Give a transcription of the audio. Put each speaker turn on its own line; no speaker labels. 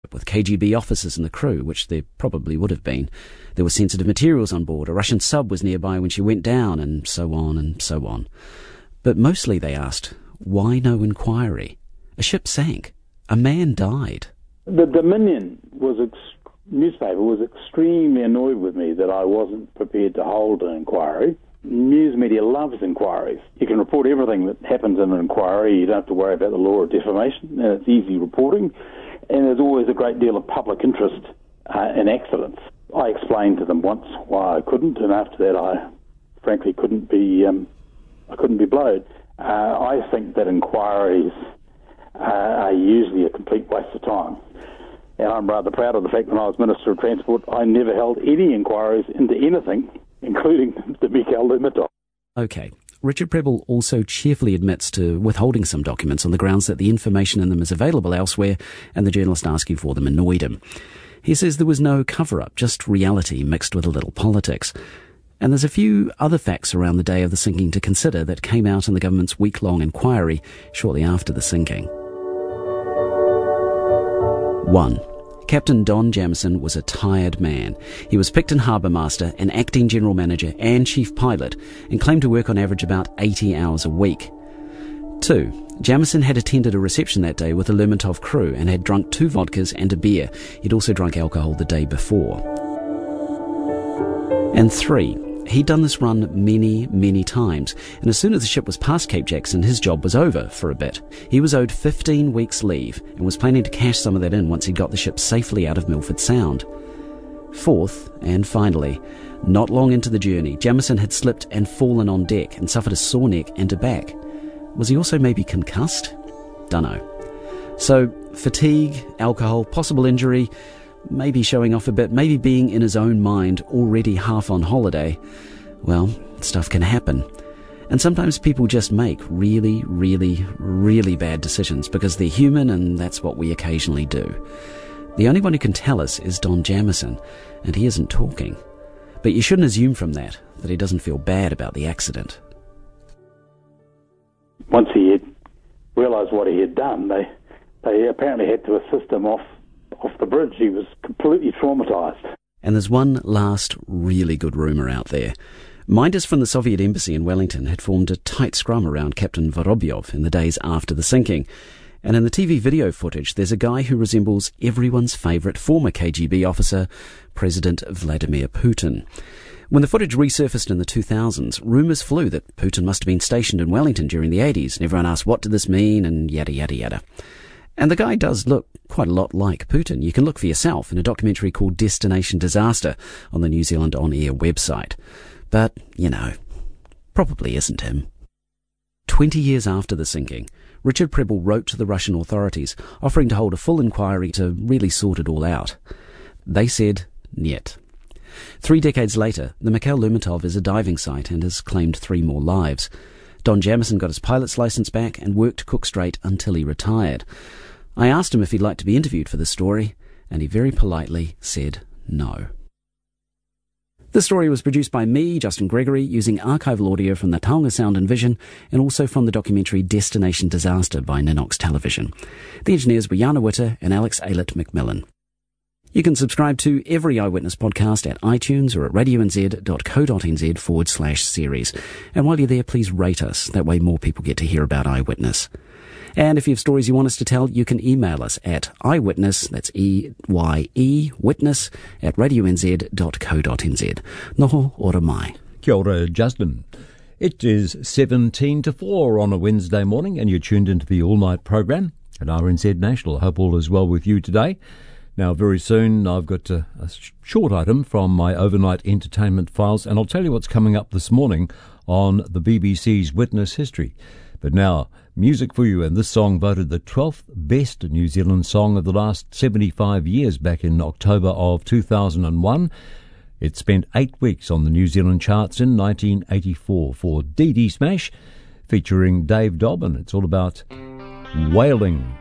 with KGB officers in the crew, which there probably would have been. There were sensitive materials on board. A Russian sub was nearby when she went down, and so on and so on. But mostly they asked, why no inquiry? A ship sank. A man died.
The Dominion newspaper was extremely annoyed with me that I wasn't prepared to hold an inquiry. News media loves inquiries. You can report everything that happens in an inquiry. You don't have to worry about the law of defamation, and it's easy reporting. And there's always a great deal of public interest in accidents. I explained to them once why I couldn't, and after that I frankly couldn't be blowed. I think that inquiries are usually a complete waste of time. And I'm rather proud of the fact that when I was Minister of Transport, I never held any inquiries into anything, including the Mikhail Lermontov.
OK. Richard Prebble also cheerfully admits to withholding some documents on the grounds that the information in them is available elsewhere and the journalist asking for them annoyed him. He says there was no cover-up, just reality mixed with a little politics. And there's a few other facts around the day of the sinking to consider that came out in the government's week-long inquiry shortly after the sinking. 1. Captain Don Jamieson was a tired man. He was Picton Harbour Master, an acting general manager and chief pilot, and claimed to work on average about 80 hours a week. 2. Jamieson had attended a reception that day with the Lermontov crew and had drunk 2 vodkas and a beer. He'd also drunk alcohol the day before. And 3. He'd done this run many, many times, and as soon as the ship was past Cape Jackson, his job was over for a bit. He was owed 15 weeks' leave and was planning to cash some of that in once he'd got the ship safely out of Milford Sound. 4th, and finally, not long into the journey, Jamieson had slipped and fallen on deck and suffered a sore neck and a back. Was he also maybe concussed? Dunno. So, fatigue, alcohol, possible injury, maybe showing off a bit, maybe being in his own mind, already half on holiday. Well, stuff can happen. And sometimes people just make really, really, really bad decisions because they're human and that's what we occasionally do. The only one who can tell us is Don Jamieson, and he isn't talking. But you shouldn't assume from that he doesn't feel bad about the accident.
Once he had realised what he had done, they apparently had to assist him off the bridge. He was completely traumatised.
And there's one last really good rumour out there. Minders from the Soviet embassy in Wellington had formed a tight scrum around Captain Vorobyov in the days after the sinking. And in the TV video footage, there's a guy who resembles everyone's favourite former KGB officer, President Vladimir Putin. When the footage resurfaced in the 2000s, rumours flew that Putin must have been stationed in Wellington during the 80s, and everyone asked, what did this mean, and yada, yada, yada. And the guy does look quite a lot like Putin. You can look for yourself in a documentary called Destination Disaster on the New Zealand On Air website. But, probably isn't him. 20 years after the sinking, Richard Prebble wrote to the Russian authorities, offering to hold a full inquiry to really sort it all out. They said, niet. 3 decades later, the Mikhail Lermontov is a diving site and has claimed 3 more lives. Don Jamieson got his pilot's licence back and worked Cook Strait until he retired. I asked him if he'd like to be interviewed for this story, and he very politely said no. This story was produced by me, Justin Gregory, using archival audio from the Taonga Sound and Vision and also from the documentary Destination Disaster by Ninox Television. The engineers were Jana Witter and Alex Aylett McMillan. You can subscribe to every Eyewitness podcast at iTunes or at radionz.co.nz/series. And while you're there, please rate us. That way more people get to hear about Eyewitness. And if you have stories you want us to tell, you can email us at eyewitness, that's E-Y-E, witness, at radionz.co.nz. Noho ora mai.
Kia ora, Justin. It is 17 to 4 on a Wednesday morning, and you're tuned into the all-night program at RNZ National. I hope all is well with you today. Now, very soon, I've got a short item from my overnight entertainment files, and I'll tell you what's coming up this morning on the BBC's Witness History. But now, music for you, and this song voted the 12th best New Zealand song of the last 75 years back in October of 2001. It spent 8 weeks on the New Zealand charts in 1984 for Dee Dee Smash, featuring Dave Dobbin. It's all about whaling.